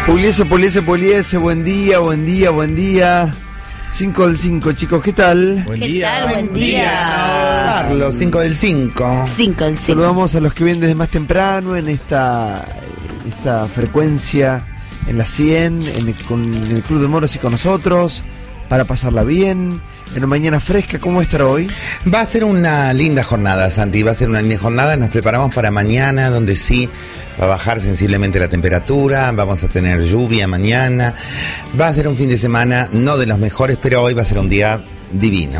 Pugliese, buen día. 5 del 5, chicos, ¿qué tal? Buen día. Carlos, 5 del 5. Saludamos a los que vienen desde más temprano en esta frecuencia, en la 100, con el Club de Moros y con nosotros, para pasarla bien. En una mañana fresca, ¿cómo va a estar hoy? Va a ser una linda jornada, Santi, nos preparamos para mañana, donde sí va a bajar sensiblemente la temperatura, vamos a tener lluvia mañana, va a ser un fin de semana no de los mejores, pero hoy va a ser un día divino,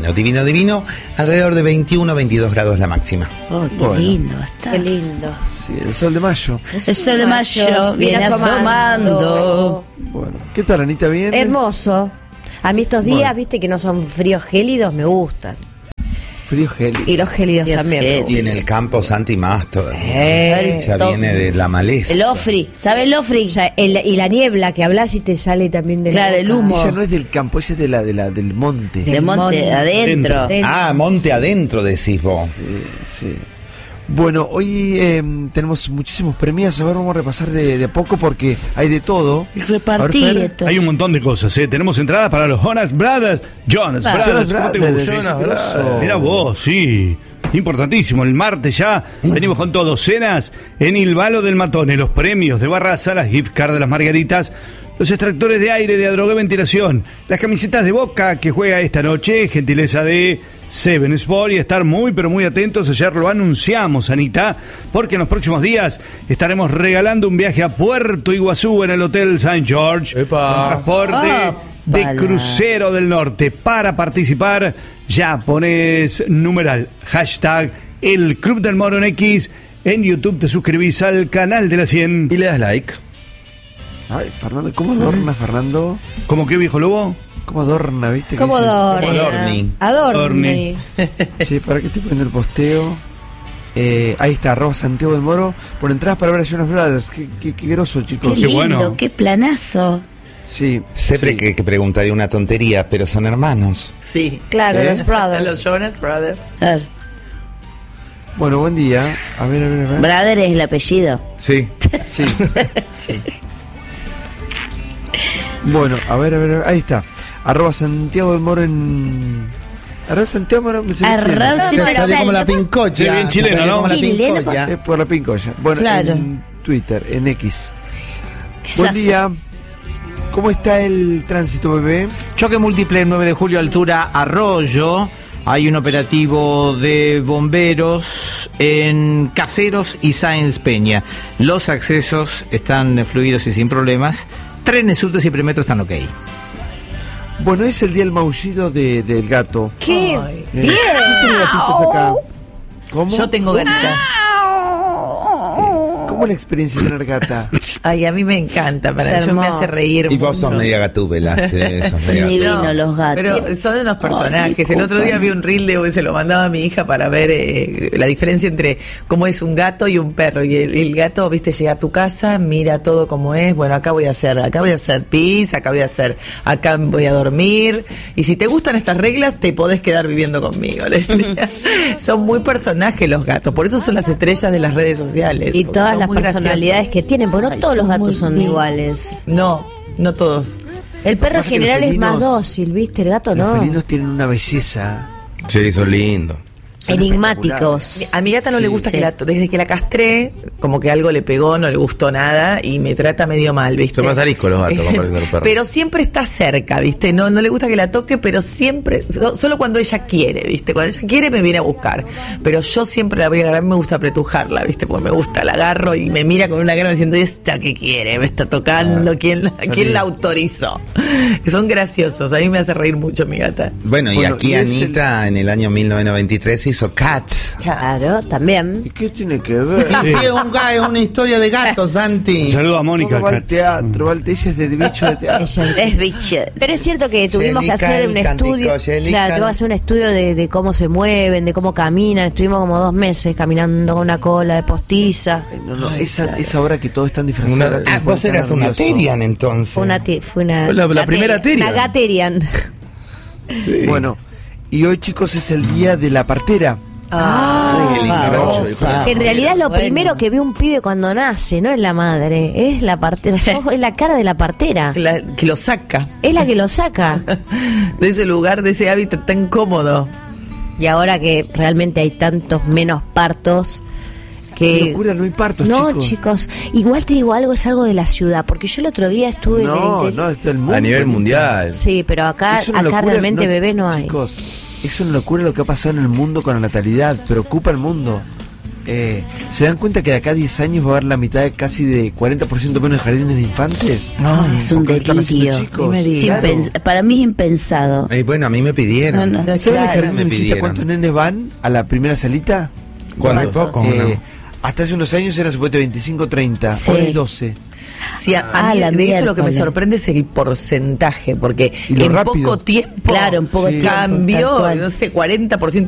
alrededor de 21, 22 grados la máxima. Oh, qué lindo va a estar. Qué lindo. Sí, el sol de mayo. El sol de mayo viene asomando. Bueno, ¿qué tal, Anita? ¿Bien? Hermoso. A mí estos días, viste que no son fríos gélidos, me gustan. Frío gélido. Y los gélidos Frío también. gélido. Y en el campo, Santi, más todavía. Ya viene de la maleza. El ofri, ¿sabe el ofri? Y la niebla que hablas y te sale también del Claro, el humo. Ella no es del campo, ella es del monte. De monte, adentro. Ah, monte adentro, decís vos. Sí. Bueno, hoy tenemos muchísimos premios. A ver, vamos a repasar de a poco porque hay de todo. Y repartí esto. Hay un montón de cosas, ¿eh? Tenemos entradas para los Jonas Brothers. Jonas Brothers, ¿cómo te gusta? Mira vos, sí. Importantísimo, el martes ya venimos con todo. Cenas en Il Valo del Matone, los premios de Barraza, las gift card de las Margaritas, los extractores de aire de Adrogué Ventilación, las camisetas de Boca que juega esta noche, gentileza de Seven Sport, y estar muy pero muy atentos. Ayer lo anunciamos, Anita, porque en los próximos días estaremos regalando un viaje a Puerto Iguazú en el Hotel St. George. Transporte de crucero del norte. Para participar ya pones numeral hashtag el Club del Moro en X. En YouTube te suscribís al canal de la 100 y le das like. Ay, Fernando, ¿cómo adorna, Fernando? ¿Cómo qué, viejo lobo? ¿Cómo adorna, viste? ¿Cómo Adorni? Adorni. Sí, para que estoy poniendo el posteo. Ahí está, @Santiago del Moro. Por entradas para ver a Jonas Brothers. Qué groso, chicos. Qué lindo, bueno. qué planazo. Sí. Siempre sí. que preguntaría una tontería, pero son hermanos. Sí. Claro, los brothers. Los Jonas Brothers. Claro. Bueno, buen día. A ver. Brother es el apellido. Sí. Sí. Sí. Bueno, a ver. Ahí está. @Santiago del Moro en... Santiago Moro me Sale como la pincocha. Sí, bien chileno, ¿no? Es por la pincoya. Bueno, Claro. en Twitter, en X. Quizás. Buen día. ¿Cómo está el tránsito, bebé? Choque múltiple 9 de julio, altura Arroyo. Hay un operativo de bomberos en Caseros y Sáenz Peña. Los accesos están fluidos y sin problemas. Trenes, subtes y premetro están ok. Bueno, es el día del maullido del gato. ¡Qué bien! ¿Quién tiene gatitos acá? ¿Cómo? Yo tengo gatita. ¿Cómo es la experiencia de tener gata? Ay, a mí me encanta, Es yo me hermoso. hace reír Y vos sos mucho. media gatúbela. Sos media Son gatúbela. divinos los gatos. Pero son unos personajes. Ay, El otro día vi un reel se lo mandaba a mi hija para ver la diferencia entre cómo es un gato y un perro. Y el gato, viste, llega a tu casa, mira todo como es. Bueno, acá voy a hacer pis, acá voy a dormir. Y si te gustan estas reglas, te podés quedar viviendo conmigo. Son muy personajes los gatos, por eso son las estrellas de las redes sociales. Y porque todas son las muy personalidades graciosos. que tienen, porque no Ay, todos los son gatos muy son lindos. iguales. No todos. El perro en Pasa que los general es más felinos- dócil, ¿viste? El gato Los no. felinos tienen una belleza. Sí, son lindos. Son Enigmáticos. A mi gata no Sí, le gusta sí. desde que la castré, como que algo le pegó, no le gustó nada y me trata medio mal, ¿viste? Son más ariscos los gatos, comparado con los perros. Pero siempre está cerca, ¿viste? No le gusta que la toque, pero siempre, solo cuando ella quiere, ¿viste? Cuando ella quiere me viene a buscar. Pero yo siempre la voy a agarrar, me gusta apretujarla, ¿viste? Porque me gusta, la agarro y me mira con una cara diciendo, ¿esta qué quiere? Me está tocando, ¿quién la autorizó? Son graciosos, a mí me hace reír mucho mi gata. Bueno, y Bueno, aquí y es Anita en el año 1993 hizo Cats. Claro, también. ¿Y qué tiene que ver? Sí, es una historia de gatos, Santi. Un saludo a Mónica. Todo va al teatro, ella es de bicho de teatro. Es bicho. Pero es cierto que tuvimos que hacer un Angelical, estudio. Angelical. Claro, tuvimos que hacer un estudio de cómo se mueven, de cómo caminan. Estuvimos como 2 meses caminando con una cola de postiza. No, esa hora que todos están disfrazados. Ah, vos eras una Terian entonces. Fue una Fue la primera Terian. Una Gaterian. Bueno, y hoy, chicos, es el día de la partera. Qué lindo. En realidad lo primero que ve un pibe cuando nace no es la madre, es la partera, es la cara de la partera. Que lo saca. Es la que lo saca. De ese lugar, de ese hábitat tan cómodo. Y ahora que realmente hay tantos menos partos, Qué locura, no hay partos, no, chicos. Igual te digo algo, es algo de la ciudad, porque yo el otro día estuve es del mundo. A nivel mundial. Sí, pero acá realmente bebés no hay. Chicos, es una locura lo que ha pasado en el mundo con la natalidad, preocupa al mundo. ¿Se dan cuenta que de acá a 10 años va a haber la mitad de casi de 40% menos de jardines de infantes? Es un delirio. Para mí es impensado. Bueno, a mí me pidieron. ¿Cuántos nenes van a la primera salita? ¿Cuántos? Pocos, ¿no? Hasta hace unos años era supuestamente 25, 30, ahora hay 12. Sí, a mí de eso lo que me sorprende es el porcentaje, porque en poco tiempo, cambió, no sé, 40%